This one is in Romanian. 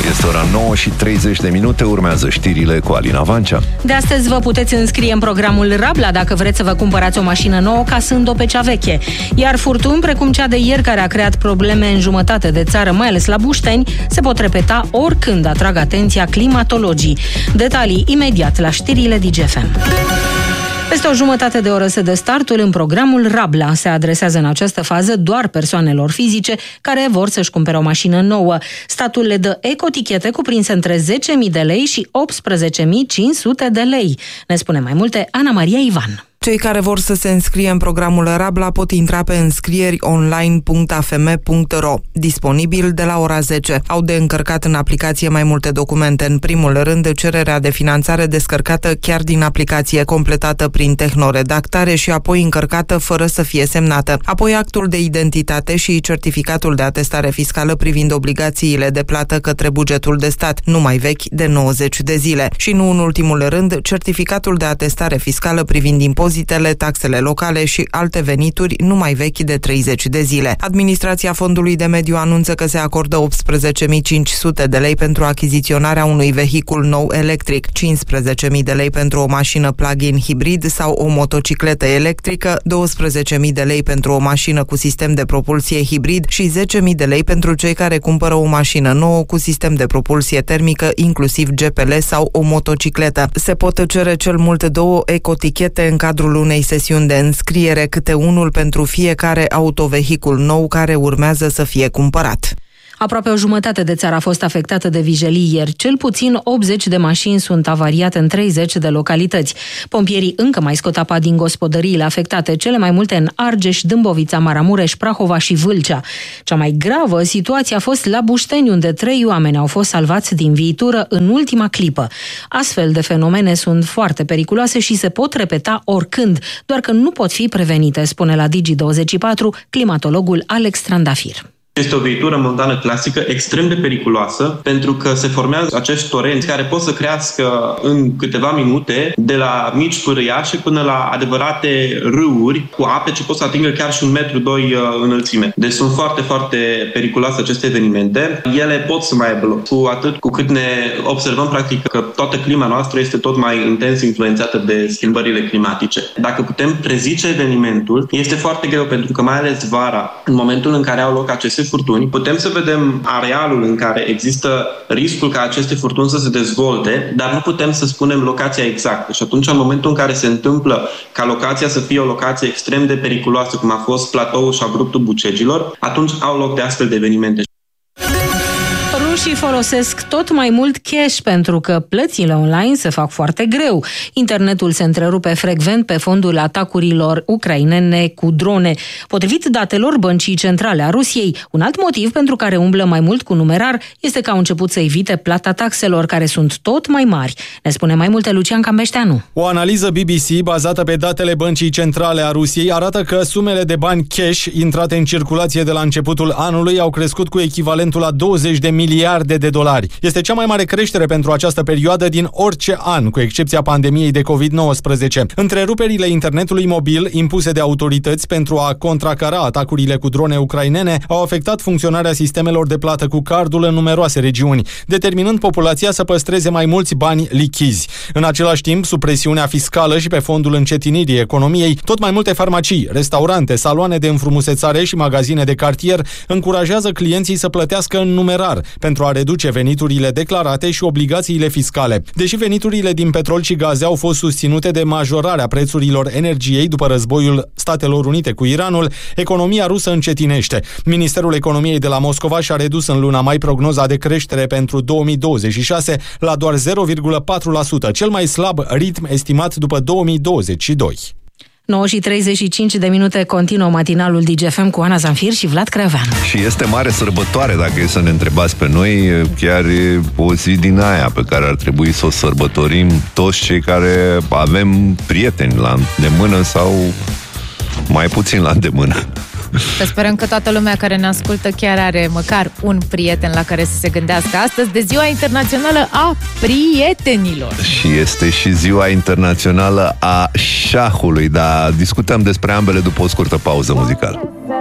Este ora 9:30, urmează știrile cu Alina Vancea. De astăzi vă puteți înscrie în programul Rabla dacă vreți să vă cumpărați o mașină nouă casând-o pe cea veche. Iar furtuni precum cea de ieri care a creat probleme în jumătate de țară, mai ales la Bușteni, se pot repeta oricând, atrag atenția climatologii. Detalii imediat la știrile DGFM. Peste o jumătate de oră se dă startul în programul Rabla. Se adresează în această fază doar persoanelor fizice care vor să-și cumpere o mașină nouă. Statul le dă ecotichete cuprinse între 10.000 de lei și 18.500 de lei. Ne spune mai multe Ana Maria Ivan. Cei care vor să se înscrie în programul Rabla pot intra pe înscrieri.online.afm.ro, disponibil de la ora 10. Au de încărcat în aplicație mai multe documente. În primul rând, cererea de finanțare descărcată chiar din aplicație, completată prin tehnoredactare și apoi încărcată fără să fie semnată. Apoi actul de identitate și certificatul de atestare fiscală privind obligațiile de plată către bugetul de stat, nu mai vechi de 90 de zile. Și nu în ultimul rând, certificatul de atestare fiscală privind impozitele, taxele locale și alte venituri nu mai vechi de 30 de zile. Administrația Fondului de Mediu anunță că se acordă 18.500 de lei pentru achiziționarea unui vehicul nou electric, 15.000 de lei pentru o mașină plug-in hibrid sau o motocicletă electrică, 12.000 de lei pentru o mașină cu sistem de propulsie hibrid și 10.000 de lei pentru cei care cumpără o mașină nouă cu sistem de propulsie termică, inclusiv GPL sau o motocicletă. Se pot cere cel mult 2 ecotichete în cadrul unei sesiuni de înscriere, câte unul pentru fiecare autovehicul nou care urmează să fie cumpărat. Aproape o jumătate de țară a fost afectată de vijelii ieri. Cel puțin 80 de mașini sunt avariate în 30 de localități. Pompierii încă mai scot apa din gospodăriile afectate, cele mai multe în Argeș, Dâmbovița, Maramureș, Prahova și Vâlcea. Cea mai gravă situație a fost la Bușteni, unde 3 oameni au fost salvați din viitură în ultima clipă. Astfel de fenomene sunt foarte periculoase și se pot repeta oricând, doar că nu pot fi prevenite, spune la Digi24 climatologul Alex Trandafir. Este o vietură montană clasică extrem de periculoasă pentru că se formează acești torenți care pot să crească în câteva minute de la mici pârâiașe până la adevărate râuri cu ape ce pot să atingă chiar și 1,2 metri înălțime. Deci sunt foarte, foarte periculoase aceste evenimente. Ele pot să mai aibă loc cu atât cu cât ne observăm practic că toată clima noastră este tot mai intens influențată de schimbările climatice. Dacă putem prezice evenimentul, este foarte greu pentru că mai ales vara, în momentul în care au loc aceste furtuni, putem să vedem arealul în care există riscul ca aceste furtuni să se dezvolte, dar nu putem să spunem locația exactă. Și atunci, în momentul în care se întâmplă ca locația să fie o locație extrem de periculoasă, cum a fost platoul și abruptul Bucegilor, atunci au loc de astfel de evenimente. Rușii folosesc tot mai mult cash pentru că plățile online se fac foarte greu. Internetul se întrerupe frecvent pe fondul atacurilor ucrainene cu drone. Potrivit datelor Băncii Centrale a Rusiei, un alt motiv pentru care umblă mai mult cu numerar este că au început să evite plata taxelor, care sunt tot mai mari. Ne spune mai multe Lucian Cambeșteanu. O analiză BBC bazată pe datele Băncii Centrale a Rusiei arată că sumele de bani cash intrate în circulație de la începutul anului au crescut cu echivalentul la 20 de miliarde de dolari. Este cea mai mare creștere pentru această perioadă din orice an, cu excepția pandemiei de COVID-19. Întreruperile internetului mobil impuse de autorități pentru a contracara atacurile cu drone ucrainene au afectat funcționarea sistemelor de plată cu cardul în numeroase regiuni, determinând populația să păstreze mai mulți bani lichizi. În același timp, sub presiunea fiscală și pe fondul încetinirii economiei, tot mai multe farmacii, restaurante, saloane de înfrumusețare și magazine de cartier încurajează clienții să plătească în numerar pentru a reduce veniturile declarate și obligațiile fiscale. Deși veniturile din petrol și gaze au fost susținute de majorarea prețurilor energiei după războiul Statelor Unite cu Iranul, economia rusă încetinește. Ministerul Economiei de la Moscova și-a redus în luna mai prognoza de creștere pentru 2026 la doar 0,4%, cel mai slab ritm estimat după 2022. 9:35 continuă matinalul DGFM cu Ana Zanfir și Vlad Crevean. Și este mare sărbătoare, dacă e să ne întrebați pe noi, chiar e o zi din aia pe care ar trebui să o sărbătorim toți cei care avem prieteni la îndemână sau mai puțin la îndemână. Să sperăm că toată lumea care ne ascultă chiar are măcar un prieten la care să se gândească astăzi de Ziua Internațională a Prietenilor. Și este și Ziua Internațională a Șahului, dar discutăm despre ambele după o scurtă pauză muzicală.